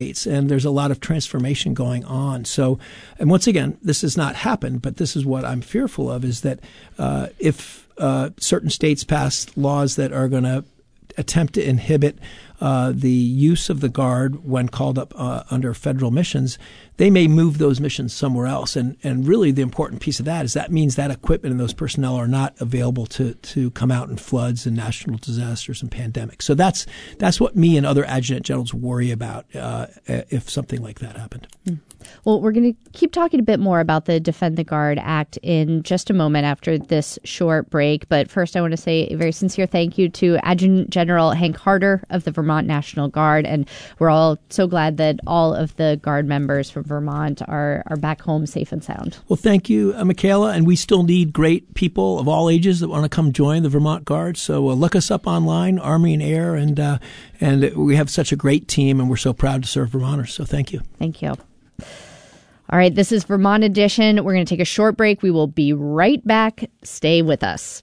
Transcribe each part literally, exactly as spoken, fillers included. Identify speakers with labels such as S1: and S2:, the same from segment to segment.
S1: states, and there's a lot of transformation going on. So, and once again, this has not happened, but this is what I'm fearful of, is that uh, if uh, certain states pass laws that are going to attempt to inhibit uh, the use of the Guard when called up uh, under federal missions, they may move those missions somewhere else. And and really the important piece of that is that means that equipment and those personnel are not available to to come out in floods and national disasters and pandemics. So that's that's what me and other adjutant generals worry about uh, if something like that happened.
S2: Mm. Well, we're going to keep talking a bit more about the Defend the Guard Act in just a moment after this short break. But first, I want to say a very sincere thank you to Adjutant General Hank Harder of the Vermont National Guard. And we're all so glad that all of the Guard members from Vermont are, are back home safe and sound.
S1: Well, thank you, uh, Michaela. And we still need great people of all ages that want to come join the Vermont Guard. So uh, look us up online, Army and Air. And, uh, and we have such a great team, and we're so proud to serve Vermonters. So thank you.
S2: Thank you. All right, this is Vermont Edition. We're going to take a short break. We will be right back. Stay with us.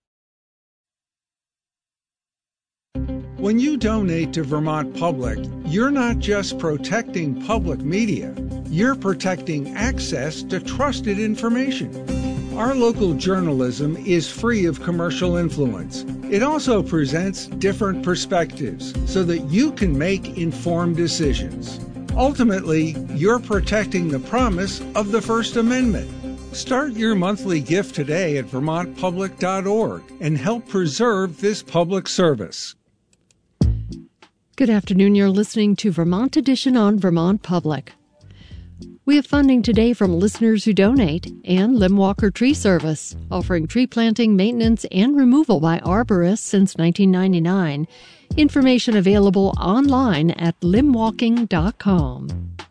S3: When you donate to Vermont Public, you're not just protecting public media, you're protecting access to trusted information. Our local journalism is free of commercial influence. It also presents different perspectives so that you can make informed decisions. Ultimately, you're protecting the promise of the First Amendment. Start your monthly gift today at vermont public dot org and help preserve this public service.
S4: Good afternoon. You're listening to Vermont Edition on Vermont Public. We have funding today from listeners who donate and Lim Walker Tree Service, offering tree planting, maintenance, and removal by arborists since nineteen ninety-nine. Information available online at lim walking dot com.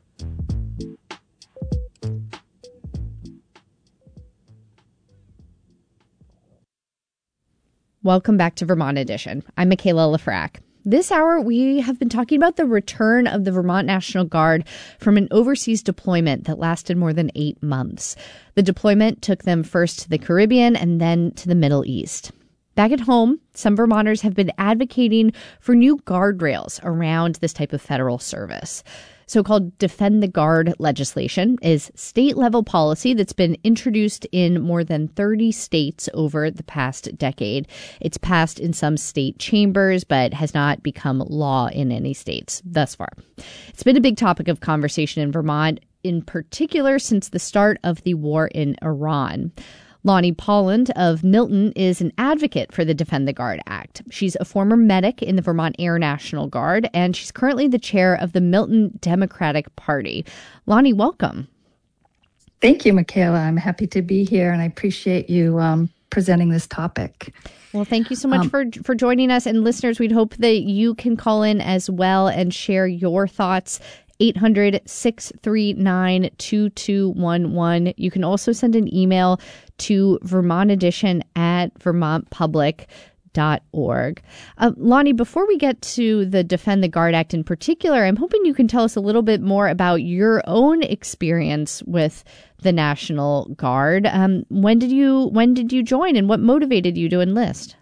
S2: Welcome back to Vermont Edition. I'm Michaela Lafrac. This hour, we have been talking about the return of the Vermont National Guard from an overseas deployment that lasted more than eight months. The deployment took them first to the Caribbean and then to the Middle East. Back at home, some Vermonters have been advocating for new guardrails around this type of federal service. So-called Defend the Guard legislation is state-level policy that's been introduced in more than thirty states over the past decade. It's passed in some state chambers, but has not become law in any states thus far. It's been a big topic of conversation in Vermont, in particular since the start of the war in Iran. Lonnie Polland of Milton is an advocate for the Defend the Guard Act. She's a former medic in the Vermont Air National Guard, and she's currently the chair of the Milton Democratic Party. Lonnie, welcome.
S5: Thank you, Michaela. I'm happy to be here, and I appreciate you um, presenting this topic.
S2: Well, thank you so much
S5: um,
S2: for for joining us. And listeners, we'd hope that you can call in as well and share your thoughts. eight hundred, six three nine, two two one one. You can also send an email to Vermont Edition at vermont public dot org. Uh, Lonnie, before we get to the Defend the Guard Act in particular, I'm hoping you can tell us a little bit more about your own experience with the National Guard. Um, when did you when did you join, and what motivated you to enlist?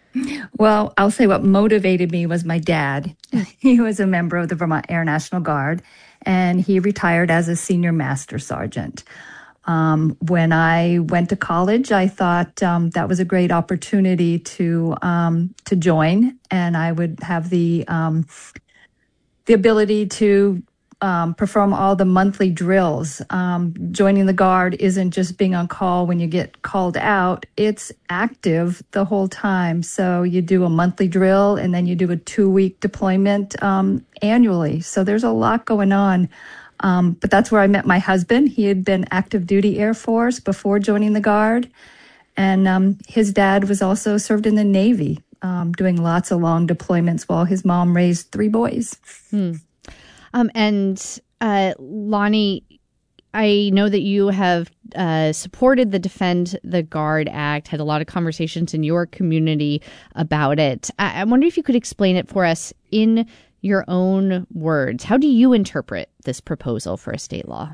S5: Well, I'll say what motivated me was my dad. He was a member of the Vermont Air National Guard, and he retired as a senior master sergeant. Um, when I went to college, I thought um, that was a great opportunity to um, to join, and I would have the um, the ability to Um, perform all the monthly drills. Um, joining the Guard isn't just being on call when you get called out. It's active the whole time. So you do a monthly drill, and then you do a two-week deployment um, annually. So there's a lot going on. Um, but that's where I met my husband. He had been active duty Air Force before joining the Guard. And um, his dad was also served in the Navy, um, doing lots of long deployments while his mom raised three boys.
S2: Hmm. Um, and uh, Lonnie, I know that you have uh, supported the Defend the Guard Act, had a lot of conversations in your community about it. I, I wonder if you could explain it for us in your own words. How do you interpret this proposal for a state law?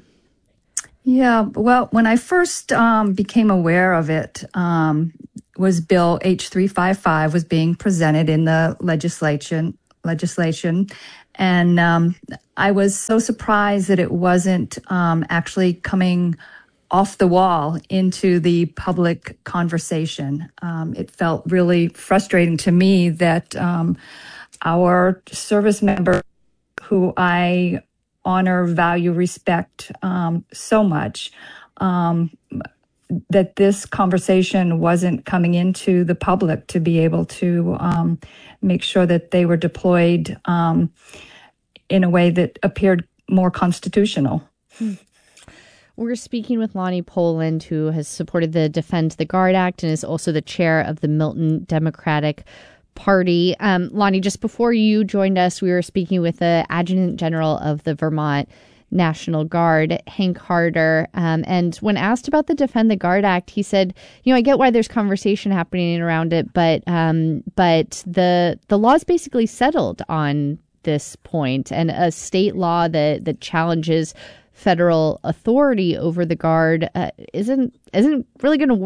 S5: Yeah, well, when I first um, became aware of it, um, was Bill H three fifty-five was being presented in the legislation. legislation. And um, I was so surprised that it wasn't um, actually coming off the wall into the public conversation. Um, it felt really frustrating to me that um, our service member, who I honor, value, respect um, so much, um, that this conversation wasn't coming into the public to be able to um, make sure that they were deployed um, in a way that appeared more constitutional.
S2: Hmm. We're speaking with Lonnie Poland, who has supported the Defend the Guard Act and is also the chair of the Milton Democratic Party. Um, Lonnie, just before you joined us, we were speaking with the Adjutant General of the Vermont National Guard, Hank Harder. Um, and when asked about the Defend the Guard Act, he said, you know, I get why there's conversation happening around it, but um, but the the law's basically settled on this point, and a state law that that challenges federal authority over the Guard uh, isn't isn't really going to